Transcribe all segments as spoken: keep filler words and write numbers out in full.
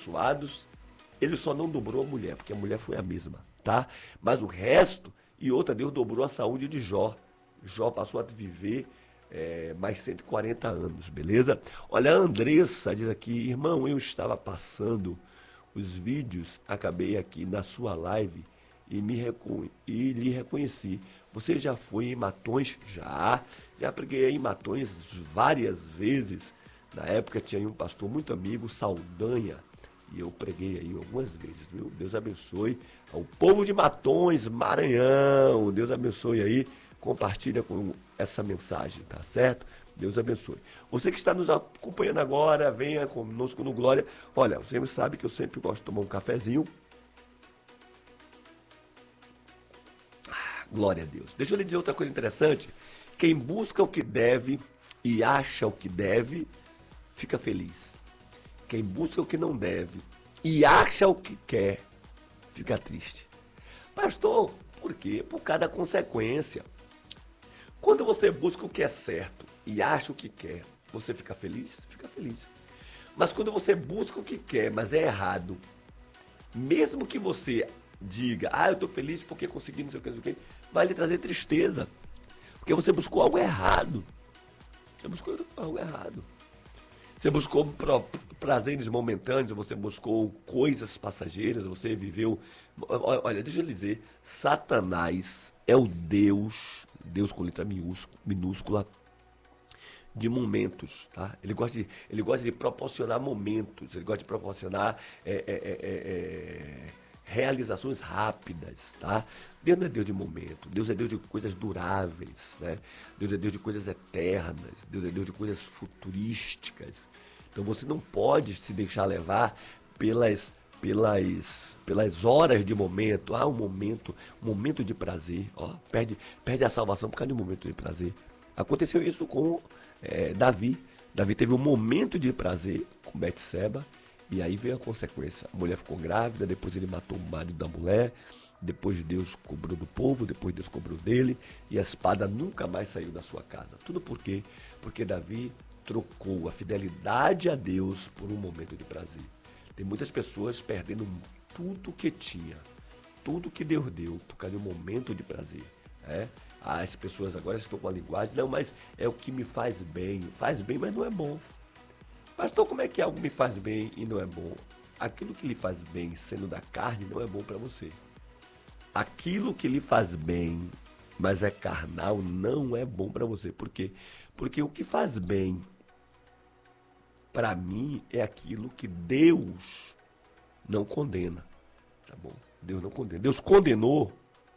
abençoados. Ele só não dobrou a mulher, porque a mulher foi a mesma, tá? Mas o resto, e outra, Deus dobrou a saúde de Jó. Jó passou a viver é, mais cento e quarenta anos, beleza? Olha, a Andressa diz aqui, irmão, eu estava passando os vídeos, acabei aqui na sua live e, me reconhe e lhe reconheci. Você já foi em Matões? Já. Já preguei em Matões várias vezes. Na época tinha um pastor muito amigo, Saldanha, e eu preguei aí algumas vezes, viu? Deus abençoe ao povo de Matões, Maranhão. Deus abençoe aí. Compartilha com essa mensagem, tá certo? Deus abençoe. Você que está nos acompanhando agora, venha conosco no Glória. Olha, você sabe que eu sempre gosto de tomar um cafezinho. Ah, glória a Deus. Deixa eu lhe dizer outra coisa interessante. Quem busca o que deve e acha o que deve, fica feliz. Quem busca o que não deve e acha o que quer, fica triste. Pastor, por quê? Por causa da consequência. Quando você busca o que é certo e acha o que quer, você fica feliz? Fica feliz. Mas quando você busca o que quer, mas é errado, mesmo que você diga, ah, eu estou feliz porque consegui não sei o que, não sei o que, vai lhe trazer tristeza. Porque você buscou algo errado. Você buscou algo errado. Você buscou prazeres momentâneos, você buscou coisas passageiras, você viveu... Olha, deixa eu lhe dizer, Satanás é o Deus, Deus com letra minúscula, de momentos, tá? Ele gosta de, ele gosta de proporcionar momentos, ele gosta de proporcionar é, é, é, é, realizações rápidas, tá? Deus não é Deus de momento, Deus é Deus de coisas duráveis, né? Deus é Deus de coisas eternas, Deus é Deus de coisas futurísticas. Então você não pode se deixar levar pelas, pelas, pelas horas de momento. Ah, um momento, um momento de prazer, ó, perde, perde a salvação por causa de um momento de prazer. Aconteceu isso com é, Davi. Davi teve um momento de prazer com Betseba, e aí veio a consequência. A mulher ficou grávida, depois ele matou o marido da mulher, depois Deus cobrou do povo, depois Deus cobrou dele, e a espada nunca mais saiu da sua casa. Tudo por quê? Porque Davi trocou a fidelidade a Deus por um momento de prazer. Tem muitas pessoas perdendo tudo que tinha, tudo que Deus deu, por causa de um momento de prazer. É? As pessoas agora estão com a linguagem, não, mas é o que me faz bem. Faz bem, mas não é bom. Pastor, como é que algo me faz bem e não é bom? Aquilo que lhe faz bem, sendo da carne, não é bom para você. Aquilo que lhe faz bem, mas é carnal, não é bom para você. Por quê? Porque o que faz bem para mim é aquilo que Deus não condena. Tá bom? Deus não condena. Deus condenou.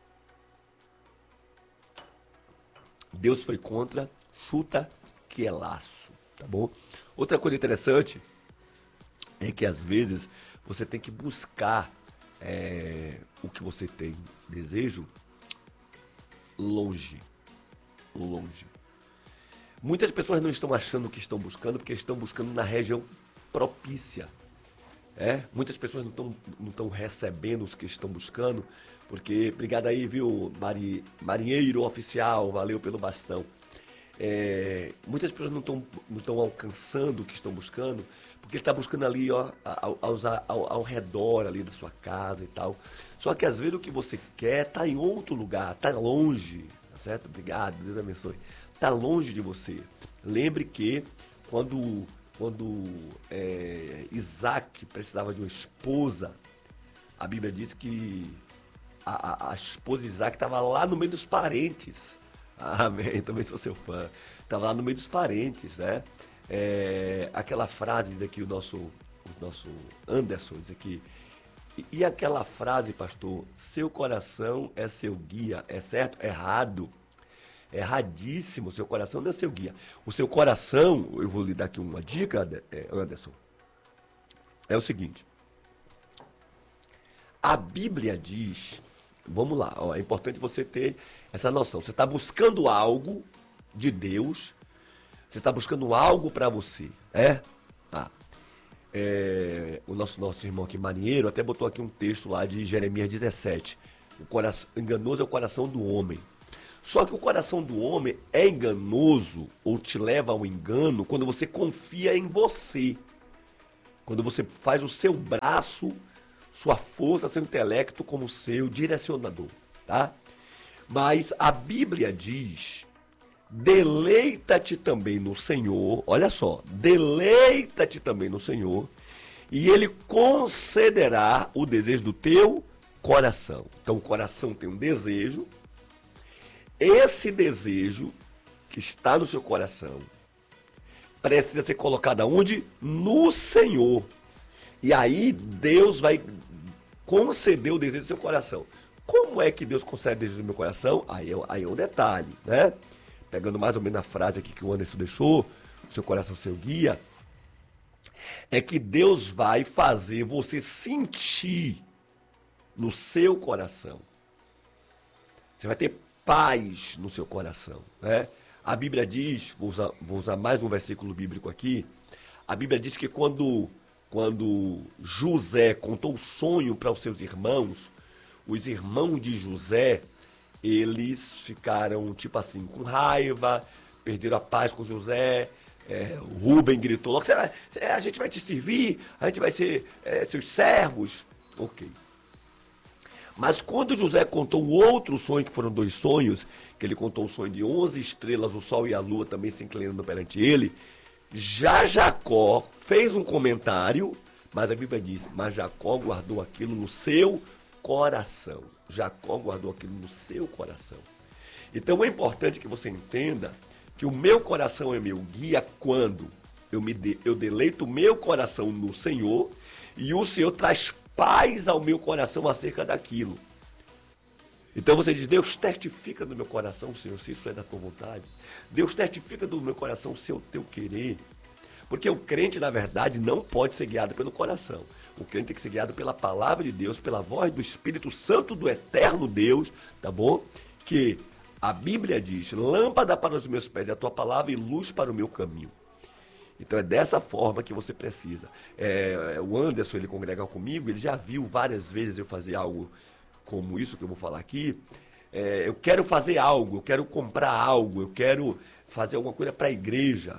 Deus foi contra, chuta que é laço, tá bom? Outra coisa interessante é que às vezes você tem que buscar é, o que você tem desejo longe, longe. Muitas pessoas não estão achando o que estão buscando porque estão buscando na região propícia. É? Muitas pessoas não estão não estão recebendo os que estão buscando, porque, obrigado aí, viu, Mari, marinheiro oficial, valeu pelo bastão. É, muitas pessoas não estão não estão alcançando o que estão buscando, porque ele está buscando ali, ó, ao, ao, ao redor ali da sua casa e tal. Só que às vezes o que você quer está em outro lugar, está longe, tá certo? Obrigado, Deus abençoe. Está longe de você. Lembre que quando... Quando é, Isaac precisava de uma esposa, a Bíblia diz que a, a, a esposa de Isaac estava lá no meio dos parentes. Amém, também sou seu fã. Estava lá no meio dos parentes, né? É, aquela frase, diz aqui o nosso, o nosso Anderson, diz aqui. E, e aquela frase, pastor, seu coração é seu guia, é certo? Errado. Erradíssimo, o seu coração não é seu guia. O seu coração, eu vou lhe dar aqui uma dica, Anderson, é o seguinte. A Bíblia diz, vamos lá, ó, é importante você ter essa noção. Você está buscando algo de Deus, você está buscando algo para você, é? Ah, é? O nosso, nosso irmão aqui, marinheiro, até botou aqui um texto lá de Jeremias dezessete. O coração, enganoso é o coração do homem. Só que o coração do homem é enganoso ou te leva ao engano quando você confia em você. Quando você faz o seu braço, sua força, seu intelecto como seu direcionador, tá? Mas a Bíblia diz: deleita-te também no Senhor, olha só, deleita-te também no Senhor, e Ele concederá o desejo do teu coração. Então o coração tem um desejo, esse desejo que está no seu coração precisa ser colocado aonde? No Senhor. E aí Deus vai conceder o desejo do seu coração. Como é que Deus concede o desejo do meu coração? Aí é, aí é um detalhe, né? Pegando mais ou menos a frase aqui que o Anderson deixou, seu coração, seu guia, é que Deus vai fazer você sentir no seu coração. Você vai ter paz no seu coração, né? A Bíblia diz, vou usar, vou usar mais um versículo bíblico aqui, a Bíblia diz que quando, quando José contou o sonho para os seus irmãos, os irmãos de José, eles ficaram, tipo assim, com raiva, perderam a paz com José. É, o Rubem gritou logo: a gente vai te servir, a gente vai ser é, seus servos. Ok. Mas quando José contou o outro sonho, que foram dois sonhos, que ele contou o sonho de onze estrelas, o sol e a lua também se inclinando perante ele, já Jacó fez um comentário, mas a Bíblia diz: mas Jacó guardou aquilo no seu coração. Jacó guardou aquilo no seu coração. Então é importante que você entenda que o meu coração é meu guia quando eu, me de, eu deleito o meu coração no Senhor e o Senhor traz paz ao meu coração acerca daquilo. Então você diz: Deus, testifica no meu coração, Senhor, se isso é da tua vontade. Deus, testifica no meu coração se é o teu querer. Porque o crente, na verdade, não pode ser guiado pelo coração. O crente tem que ser guiado pela palavra de Deus, pela voz do Espírito Santo do eterno Deus, tá bom? Que a Bíblia diz: lâmpada para os meus pés é a tua palavra e luz para o meu caminho. Então é dessa forma que você precisa. É, o Anderson, ele congrega comigo, ele já viu várias vezes eu fazer algo como isso que eu vou falar aqui. É, eu quero fazer algo, eu quero comprar algo, eu quero fazer alguma coisa para a igreja.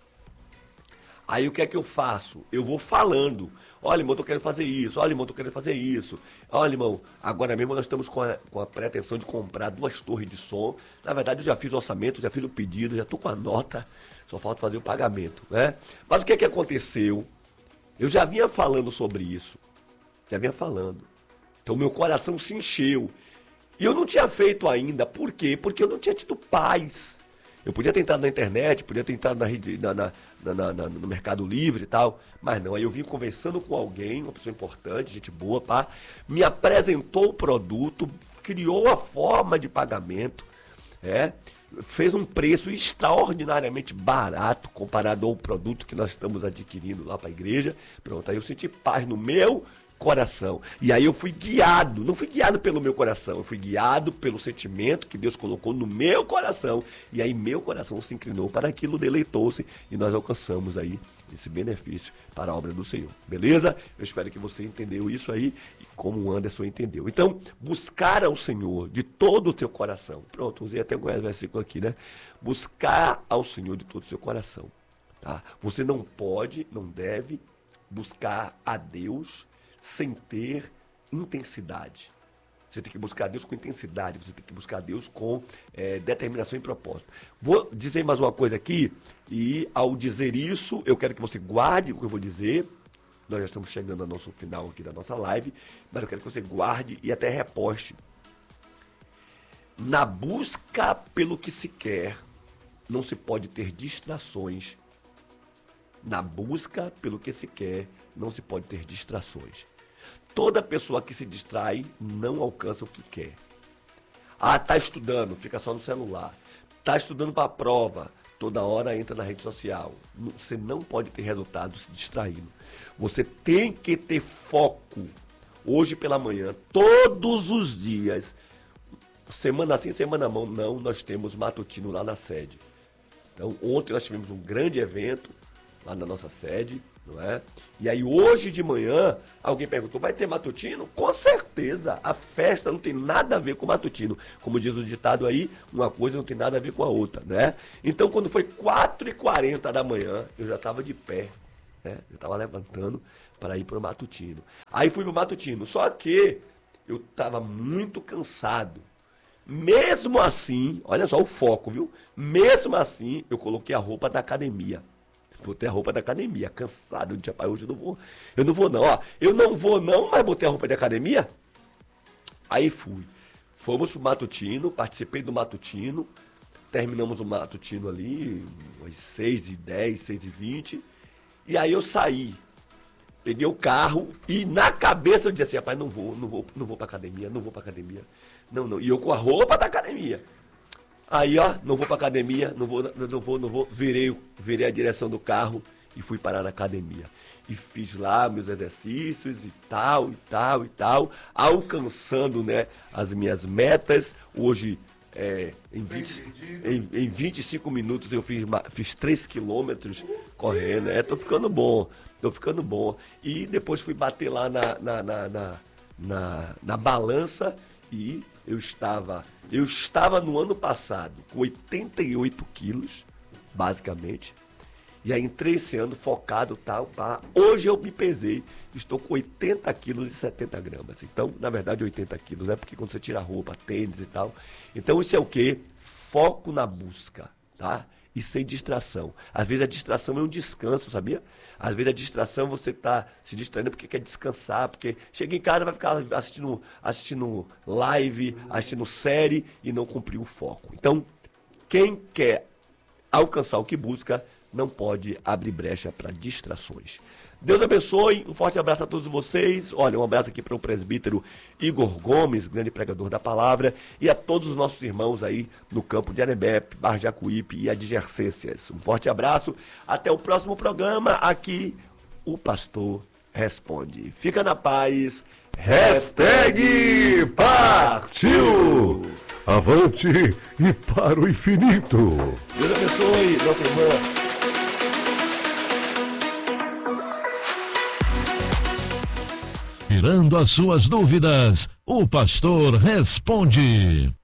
Aí o que é que eu faço? Eu vou falando: olha, irmão, eu tô querendo fazer isso. Olha, irmão, eu tô querendo fazer isso. Olha, irmão, agora mesmo nós estamos com a, com a pretensão de comprar duas torres de som. Na verdade, eu já fiz o orçamento, já fiz o pedido, já tô com a nota. Só falta fazer o pagamento, né? Mas o que é que aconteceu? Eu já vinha falando sobre isso. Já vinha falando. Então, meu coração se encheu. E eu não tinha feito ainda. Por quê? Porque eu não tinha tido paz. Eu podia ter entrado na internet, podia ter entrado na rede, na, na, na, na, no Mercado Livre e tal, mas não. Aí eu vim conversando com alguém, uma pessoa importante, gente boa, pá, me apresentou o produto, criou a forma de pagamento, é, fez um preço extraordinariamente barato comparado ao produto que nós estamos adquirindo lá para a igreja. Pronto, aí eu senti paz no meu coração. E aí eu fui guiado, não fui guiado pelo meu coração, eu fui guiado pelo sentimento que Deus colocou no meu coração. E aí meu coração se inclinou para aquilo, deleitou-se e nós alcançamos aí esse benefício para a obra do Senhor. Beleza? Eu espero que você entendeu isso aí e como o Anderson entendeu. Então, buscar ao Senhor de todo o teu coração. Pronto, usei até o versículo aqui, né? Buscar ao Senhor de todo o seu coração. Tá? Você não pode, não deve buscar a Deus sem ter intensidade. Você tem que buscar Deus com intensidade, você tem que buscar Deus com é, determinação e propósito. Vou dizer mais uma coisa aqui, e ao dizer isso, eu quero que você guarde o que eu vou dizer. Nós já estamos chegando ao nosso final aqui da nossa live, mas eu quero que você guarde e até reposte. Na busca pelo que se quer, não se pode ter distrações. Na busca pelo que se quer, não se pode ter distrações. Toda pessoa que se distrai não alcança o que quer. Ah, tá estudando, fica só no celular. Tá estudando para a prova, toda hora entra na rede social. Você não pode ter resultado se distraindo. Você tem que ter foco. Hoje pela manhã, todos os dias, semana sim, semana não, não, nós temos matutino lá na sede. Então, ontem nós tivemos um grande evento lá na nossa sede, não é? E aí hoje de manhã, alguém perguntou: vai ter matutino? Com certeza, a festa não tem nada a ver com matutino. Como diz o ditado aí, uma coisa não tem nada a ver com a outra, né? Então quando foi quatro e quarenta da manhã, eu já estava de pé, né? Eu estava levantando para ir para o matutino. Aí fui para o matutino, só que eu estava muito cansado. Mesmo assim, olha só o foco, viu? Mesmo assim, eu coloquei a roupa da academia. Botei a roupa da academia, cansado. Eu disse, pai, hoje eu não vou. Eu não vou não, ó. Eu não vou não, mas botei a roupa de academia. Aí fui. Fomos pro matutino, participei do matutino. Terminamos o matutino ali, umas seis e dez, seis e vinte. E aí eu saí. Peguei o carro e na cabeça eu disse assim, rapaz, não vou, não vou, não vou pra academia, não vou pra academia. Não, não. E eu com a roupa da academia. Aí, ó, não vou pra academia, não vou, não vou, não vou. Virei, virei a direção do carro e fui parar na academia. E fiz lá meus exercícios e tal, e tal, e tal, alcançando, né, as minhas metas. Hoje, é, em, vinte, em, em vinte e cinco minutos eu fiz, fiz três quilômetros correndo. É, tô ficando bom, tô ficando bom. E depois fui bater lá na, na, na, na, na, na balança e eu estava, eu estava no ano passado com oitenta e oito quilos, basicamente. E aí entrei esse ano focado, tal, pá. Hoje eu me pesei, estou com oitenta quilos e setenta gramas. Então, na verdade, oitenta quilos, né? Porque quando você tira a roupa, tênis e tal. Então, isso é o quê? Foco na busca, tá? E sem distração. Às vezes a distração é um descanso, sabia? Às vezes a distração você tá se distraindo porque quer descansar, porque chega em casa vai ficar assistindo, assistindo live, assistindo série e não cumprir o foco. Então, quem quer alcançar o que busca, não pode abrir brecha para distrações. Deus abençoe, um forte abraço a todos vocês. Olha, um abraço aqui para o presbítero Igor Gomes, grande pregador da palavra, e a todos os nossos irmãos aí no campo de Arembepe, Barra de Jacuípe e adjacências. Um forte abraço, até o próximo programa, aqui o Pastor Responde. Fica na paz. Hashtag partiu! Avante e para o infinito! Deus abençoe, nossa irmã. Tirando as suas dúvidas, o pastor responde.